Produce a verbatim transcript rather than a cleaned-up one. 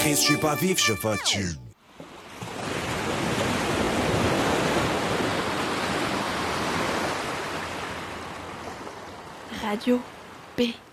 Chris, je suis pas vif, je vais dessus. Radio B.